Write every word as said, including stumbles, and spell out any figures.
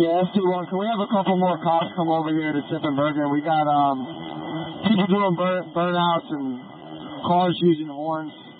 Yeah, F two one. Can we have a couple more cops come over here to Sippenberger? We got um people doing burn, burnouts and cars using horns.